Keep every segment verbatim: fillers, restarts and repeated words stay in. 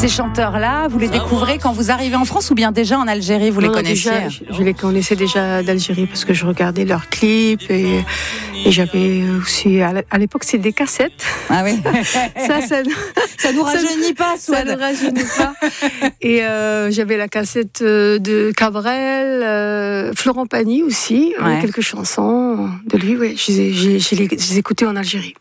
Ces chanteurs-là, vous les découvrez quand vous arrivez en France ou bien déjà en Algérie, vous les non, connaissiez? Déjà, je, je les connaissais déjà d'Algérie parce que je regardais leurs clips et, et j'avais aussi, à l'époque, c'est des cassettes. Ah oui. ça, ça, ça nous rajeunit pas, Souad. Ça nous rajeunit pas. Et euh, j'avais la cassette de Cabrel, euh, Florent Pagny aussi, ouais. quelques chansons de lui. Ouais, je les, je, je les, je les écoutais en Algérie.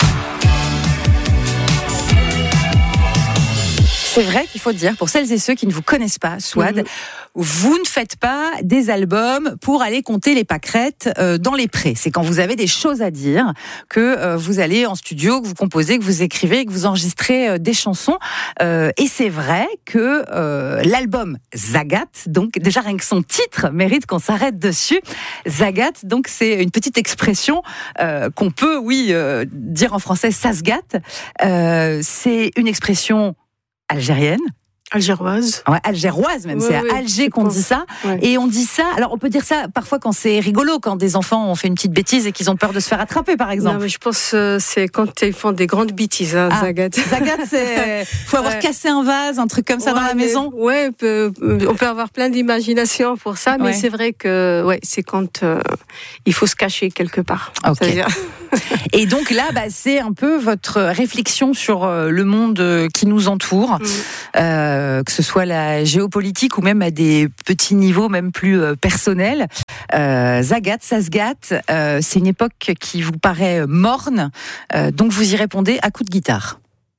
C'est vrai qu'il faut dire, pour celles et ceux qui ne vous connaissent pas, Souad, mmh. vous ne faites pas des albums pour aller compter les pâquerettes euh, dans les prés. C'est quand vous avez des choses à dire que euh, vous allez en studio, que vous composez, que vous écrivez, que vous enregistrez euh, des chansons. Euh, et c'est vrai que euh, l'album Zagat, donc déjà rien que son titre mérite qu'on s'arrête dessus. Zagat, donc c'est une petite expression euh, qu'on peut, oui, euh, dire en français, ça se gâte. Euh, c'est une expression algérienne. Algéroise. Ouais, algéroise même, ouais, c'est à ouais, Alger qu'on pense. dit ça. Ouais. Et on dit ça, alors on peut dire ça parfois quand c'est rigolo, quand des enfants ont fait une petite bêtise et qu'ils ont peur de se faire attraper par exemple. Non mais je pense que euh, c'est quand ils font des grandes bêtises, hein, ah, Zagat. Zagat, c'est... faut avoir ouais. cassé un vase, un truc comme ça ouais, dans la mais, maison. Ouais, peut, on peut avoir plein d'imagination pour ça, mais ouais. c'est vrai que ouais, c'est quand euh, il faut se cacher quelque part. Okay. Et donc là, bah, c'est un peu votre réflexion sur euh, le monde euh, qui nous entoure, mmh. euh, que ce soit la géopolitique ou même à des petits niveaux, même plus euh, personnels. Euh, Zagat, ça se gâte. Euh, c'est une époque qui vous paraît morne, euh, donc vous y répondez à coups de guitare.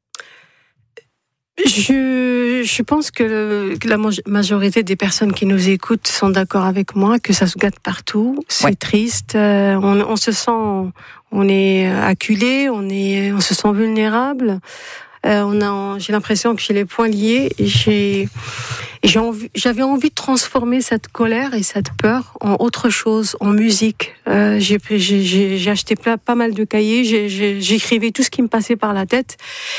Je, je pense que, le, que la majorité des personnes qui nous écoutent sont d'accord avec moi, que ça se gâte partout. C'est ouais. triste. Euh, on, on se sent, on est acculé, on est, on se sent vulnérable. Euh, on a, j'ai l'impression que j'ai les poings liés et j'ai, j'ai envie, j'avais envie de transformer cette colère et cette peur en autre chose, en musique. Euh, j'ai, j'ai, j'ai acheté pas, pas mal de cahiers, j'ai, j'ai, j'écrivais tout ce qui me passait par la tête.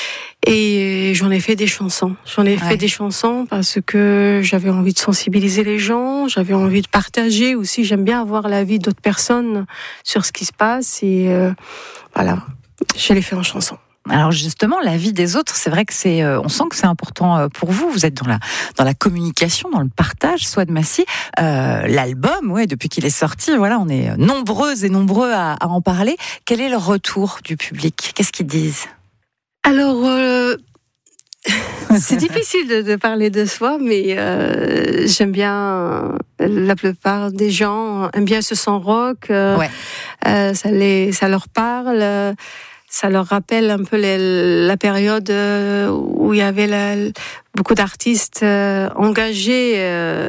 Et j'en ai fait des chansons. J'en ai ouais. fait des chansons parce que j'avais envie de sensibiliser les gens, j'avais envie de partager aussi. J'aime bien avoir l'avis d'autres personnes sur ce qui se passe et euh, voilà, je les fais en chanson. Alors justement, la vie des autres, c'est vrai que c'est, euh, on sent que c'est important pour vous. Vous êtes dans la dans la communication, dans le partage, Souad Massi. Euh, l'album, ouais, depuis qu'il est sorti, voilà, on est nombreux et nombreux à, à en parler. Quel est le retour du public? Qu'est-ce qu'ils disent? Alors, euh, c'est difficile de, de parler de soi, mais euh, j'aime bien. La plupart des gens aiment bien ce son rock. Euh, ouais. euh, ça les, ça leur parle. Ça leur rappelle un peu les, la période où il y avait la, beaucoup d'artistes euh, engagés. Euh,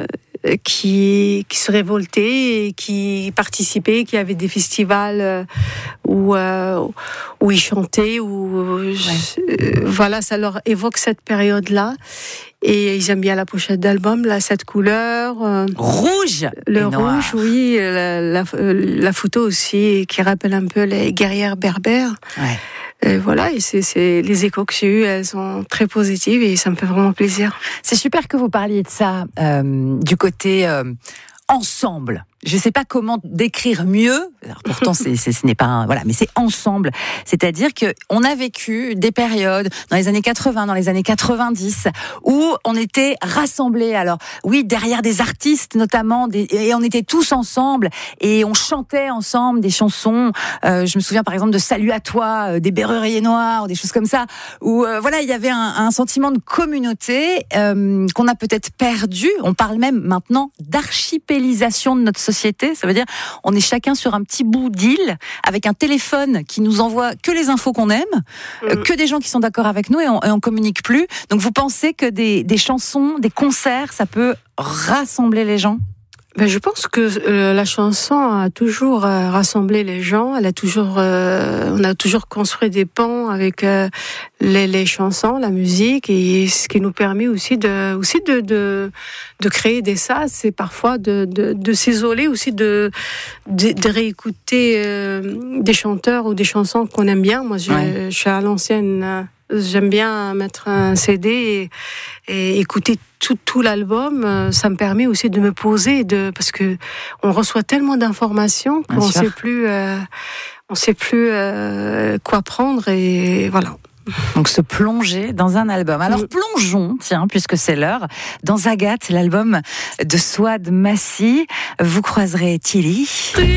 qui qui se révoltaient et qui participaient, qui avaient des festivals où euh, où ils chantaient, où ouais. euh, voilà, ça leur évoque cette période-là. Et ils aiment bien la pochette d'album, là, cette couleur. Euh, rouge. Le rouge, oui. La, la, la photo aussi, qui rappelle un peu les guerrières berbères. Ouais. Et voilà, et c'est, c'est les échos que j'ai eus, elles sont très positives et ça me fait vraiment plaisir. C'est super que vous parliez de ça, euh, du côté euh, ensemble. Je ne sais pas comment décrire mieux. Alors pourtant, c'est, c'est, ce n'est pas un, voilà, mais c'est ensemble. C'est-à-dire que on a vécu des périodes dans les années quatre-vingts, dans les années quatre-vingt-dix, où on était rassemblés. Alors oui, derrière des artistes notamment, des, et on était tous ensemble et on chantait ensemble des chansons. Euh, je me souviens par exemple de Salut à toi, euh, des Berruriers Noirs, des choses comme ça, où euh, voilà, il y avait un, un sentiment de communauté euh, qu'on a peut-être perdu. On parle même maintenant d'archipélisation de notre société, ça veut dire on est chacun sur un petit bout d'île avec un téléphone qui nous envoie que les infos qu'on aime, mmh. euh, que des gens qui sont d'accord avec nous et on, et on communique plus. Donc vous pensez que des, des chansons, des concerts, ça peut rassembler les gens? Ben, je pense que euh, la chanson a toujours euh, rassemblé les gens. Elle a toujours, euh, on a toujours construit des ponts avec euh, les, les chansons, la musique, et ce qui nous permet aussi de, aussi de, de, de créer des sas, c'est parfois de, de, de s'isoler, aussi de, de, de réécouter euh, des chanteurs ou des chansons qu'on aime bien. Moi, je, ouais. je suis à l'ancienne. Euh, J'aime bien mettre un C D et, et écouter tout, tout l'album. Ça me permet aussi de me poser, de, parce que on reçoit tellement d'informations qu'on ne sait plus, euh, on sait plus euh, quoi prendre et voilà. Donc se plonger dans un album. Alors plongeons, tiens, puisque c'est l'heure, dans Agathe, l'album de Souad Massi. Vous croiserez Tilly.